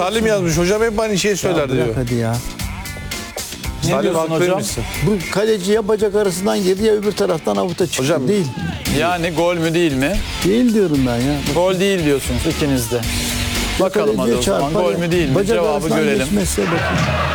Salim yazmış. Hocam hep aynı şeyi söyler diyor. Hadi ya. Ne Salim diyorsun hocam? haklıymışsın. Bu kaleci ya bacak arasından girdi ya öbür taraftan avuta çıktı. Hocam- Değil. Yani gol mü değil mi? Değil diyorum ben ya. Gol değil diyorsunuz ikiniz de. Bakalım hadi o zaman gol mü değil mi? Bacak Cevabı arasından görelim. geçmezse bakayım.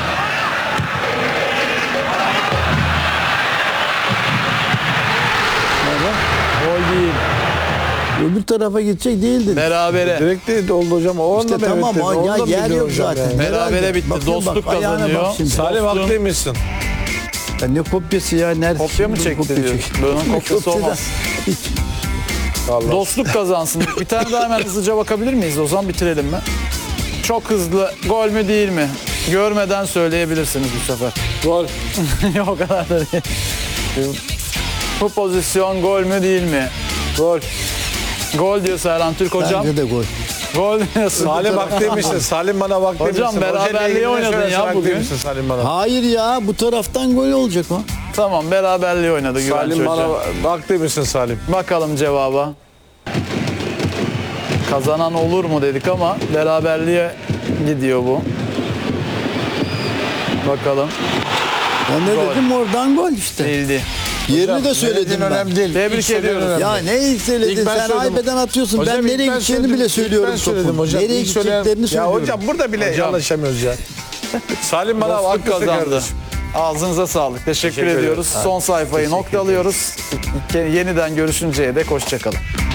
Gol değil. Öbür tarafa gidecek değildi. Berabere. Direkt değil oldu hocam. O İşte anda tamam evet dedi. o ya Ondan yer biliyor yok hocam zaten. yani. Berabere Herhalde. bitti. Bakıyorum Dostluk bak, ayağına kazanıyor. bak şimdi. Salim Dostluğun- haklıymışsın. Ya ne kopyası ya? Nerede? Kopya mı Şimdi çekti kopya diyor. çekti. Bunun kopyası Kopya da- olmaz. Hiç. Allah. Dostluk kazansın. Bir tane daha hemen hızlıca bakabilir miyiz? O zaman bitirelim mi? Çok hızlı. Gol mü değil mi? Görmeden söyleyebilirsiniz bu sefer. Gol. Yok o kadar da değil. Bu pozisyon gol mü değil mi? Gol. Gol diyor Serhan Türk hocam. Bence de gol. Gol diyorsun. Salim haklıymışsın. Salim bana bak demişsin. Hocam, beraberliği ilgili oynadın söylersen ya bugün. haklıymışsın Salim bana. Hayır ya bu taraftan gol olacak o. Tamam beraberliği oynadı Güvenç Salim Hoca. bana haklıymışsın Salim. Bakalım cevaba. Kazanan olur mu dedik ama beraberliğe gidiyor bu. Bakalım. Ben de Gol. dedim oradan gol işte. Bildi. Yerini de söyledim ben. önemli değil. Tebrik İlk söyleyen ediyoruz. önemli. Ya ne ilk söyledin? İlk ben Sen söyledim. haybeden atıyorsun. Hocam ben ilk nereye ben gideceğini söyledim. bile İlk söylüyorum ben söyledim topun. hocam. Nereye İlk söyleyen- gideceklerini söylüyorum. Ya hocam burada bile Hocam. anlaşamıyoruz ya. Salim bana Dostluk haklısın kazandı. kardeşim. Ağzınıza sağlık. Teşekkür Teşekkür ediyoruz. ederim. Son sayfayı noktalıyoruz. Yeniden görüşünceye dek hoşçakalın.